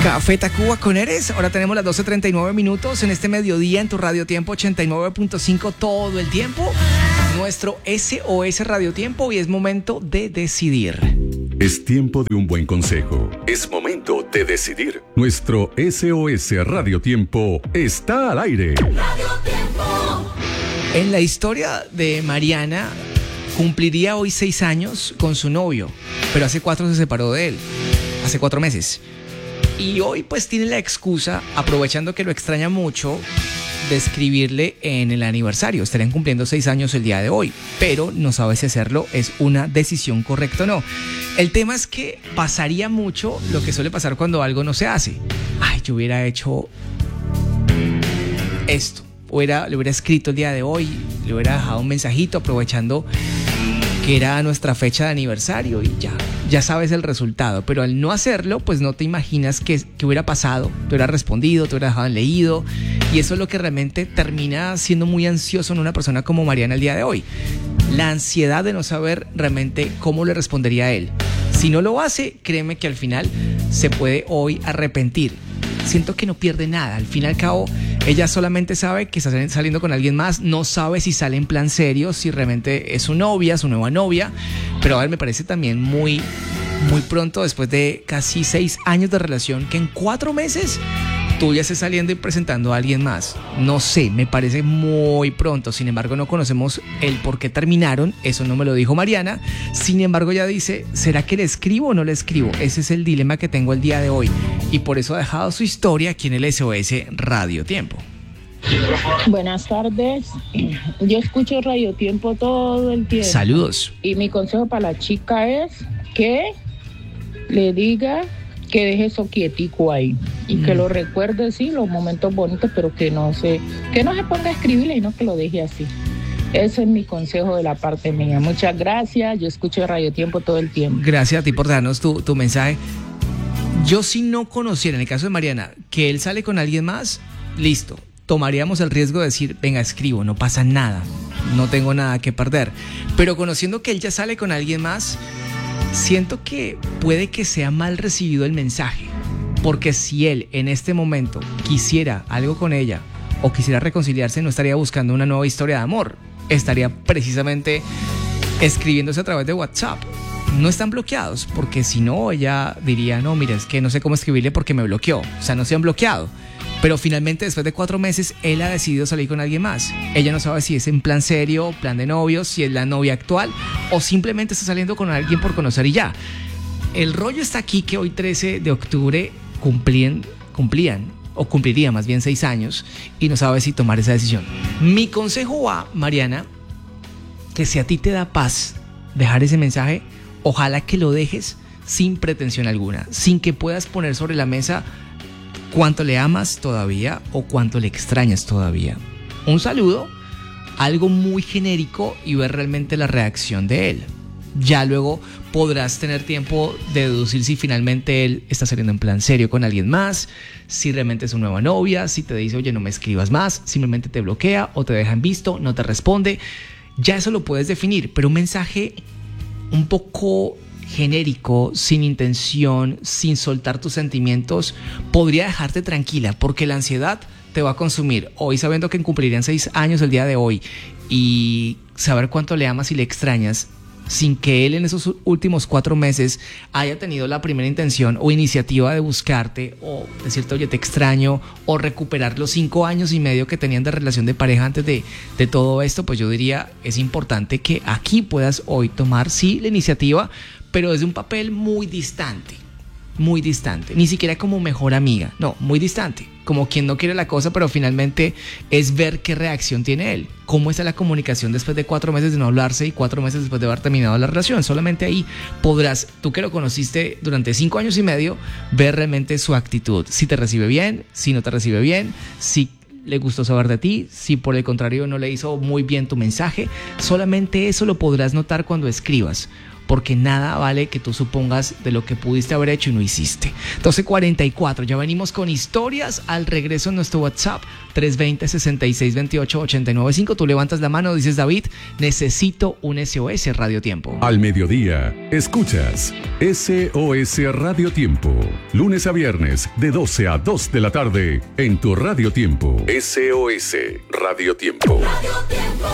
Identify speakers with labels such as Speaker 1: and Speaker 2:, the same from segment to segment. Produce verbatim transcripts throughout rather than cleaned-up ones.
Speaker 1: Café Tacuba con Eres. Ahora tenemos las doce treinta y nueve minutos en este mediodía en tu Radio Tiempo ochenta y nueve punto cinco todo el tiempo. Nuestro S O S Radio Tiempo y es momento de decidir.
Speaker 2: Es tiempo de un buen consejo. Es momento de decidir. Nuestro S O S Radio Tiempo está al aire.
Speaker 3: Radio Tiempo.
Speaker 1: En la historia de Mariana, cumpliría hoy seis años con su novio, pero hace cuatro se separó de él. Hace cuatro meses. Y hoy pues tiene la excusa, aprovechando que lo extraña mucho, de escribirle en el aniversario. Estarían cumpliendo seis años el día de hoy, pero no sabe si hacerlo es una decisión correcta o no. El tema es que pasaría mucho lo que suele pasar cuando algo no se hace. Ay, yo hubiera hecho esto, hubiera, le hubiera escrito el día de hoy, le hubiera dejado un mensajito aprovechando que era nuestra fecha de aniversario y ya, ya sabes el resultado. Pero al no hacerlo, pues no te imaginas qué, qué hubiera pasado. Te hubiera respondido, te hubiera dejado en leído. Y eso es lo que realmente termina siendo muy ansioso en una persona como Mariana el día de hoy. La ansiedad de no saber realmente cómo le respondería a él. Si no lo hace, créeme que al final se puede hoy arrepentir. Siento que no pierde nada. Al fin y al cabo, ella solamente sabe que está saliendo con alguien más. No sabe si sale en plan serio, si realmente es su novia, su nueva novia. Pero a ver, me parece también muy, muy pronto, después de casi seis años de relación, que en cuatro meses tú ya estés saliendo y presentando a alguien más. No sé, me parece muy pronto. Sin embargo, no conocemos el por qué terminaron. Eso no me lo dijo Mariana. Sin embargo, ella dice, ¿será que le escribo o no le escribo? Ese es el dilema que tengo el día de hoy. Y por eso ha dejado su historia aquí en el S O S Radio Tiempo.
Speaker 4: Buenas tardes. Yo escucho Radio Tiempo todo el tiempo.
Speaker 1: Saludos.
Speaker 4: Y mi consejo para la chica es que le diga que deje eso quietico ahí y mm. que lo recuerde, sí, los momentos bonitos, pero que no se, que no se ponga a escribirle y no que lo deje así. Ese es mi consejo de la parte mía. Muchas gracias. Yo escucho Radio Tiempo todo el tiempo.
Speaker 1: Gracias a ti por darnos tu, tu mensaje. Yo si no conociera, en el caso de Mariana, que él sale con alguien más, listo. Tomaríamos el riesgo de decir, venga, escribo, no pasa nada, no tengo nada que perder. Pero conociendo que él ya sale con alguien más, siento que puede que sea mal recibido el mensaje. Porque si él en este momento quisiera algo con ella o quisiera reconciliarse, no estaría buscando una nueva historia de amor. Estaría precisamente escribiéndose a través de WhatsApp. No están bloqueados, porque si no, ella diría, no, mira, es que no sé cómo escribirle porque me bloqueó. O sea, no se han bloqueado. Pero finalmente, después de cuatro meses, él ha decidido salir con alguien más. Ella no sabe si es en plan serio, plan de novios, si es la novia actual o simplemente está saliendo con alguien por conocer y ya. El rollo está aquí que hoy trece de octubre cumplían, cumplían o cumpliría más bien seis años y no sabe si tomar esa decisión. Mi consejo va, Mariana, que si a ti te da paz dejar ese mensaje, ojalá que lo dejes sin pretensión alguna, sin que puedas poner sobre la mesa cuánto le amas todavía o cuánto le extrañas todavía. Un saludo, algo muy genérico y ver realmente la reacción de él. Ya luego podrás tener tiempo de deducir si finalmente él está saliendo en plan serio con alguien más, si realmente es su nueva novia, si te dice, oye, no me escribas más, simplemente te bloquea o te deja en visto, no te responde. Ya eso lo puedes definir, pero un mensaje un poco genérico, sin intención, sin soltar tus sentimientos, podría dejarte tranquila, porque la ansiedad te va a consumir. Hoy, sabiendo que cumplirían seis años el día de hoy y saber cuánto le amas y le extrañas, sin que él en esos últimos cuatro meses haya tenido la primera intención o iniciativa de buscarte o decirte, oye, te extraño, o recuperar los cinco años y medio que tenían de relación de pareja antes de, de todo esto, pues yo diría, es importante que aquí puedas hoy tomar, sí, la iniciativa, pero desde un papel muy distante, muy distante, ni siquiera como mejor amiga, no, muy distante, como quien no quiere la cosa, pero finalmente es ver qué reacción tiene él, cómo está la comunicación después de cuatro meses de no hablarse y cuatro meses después de haber terminado la relación. Solamente ahí podrás, tú que lo conociste durante cinco años y medio, ver realmente su actitud, si te recibe bien, si no te recibe bien, si le gustó saber de ti, si por el contrario no le hizo muy bien tu mensaje. Solamente eso lo podrás notar cuando escribas. porque nada vale que tú supongas de lo que pudiste haber hecho y no hiciste. doce cuarenta y cuatro, ya venimos con historias al regreso en nuestro WhatsApp tres dos cero, seis seis dos ocho, ocho nueve cinco. Tú levantas la mano, dices: David, necesito un S O S Radio Tiempo.
Speaker 2: Al mediodía, escuchas S O S Radio Tiempo. Lunes a viernes, de doce a dos de la tarde, en tu Radio Tiempo. S O S Radio Tiempo.
Speaker 3: Radio Tiempo.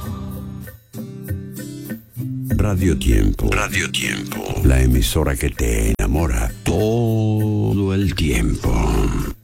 Speaker 5: Radio Tiempo. Radio Tiempo. La emisora que te enamora todo el tiempo.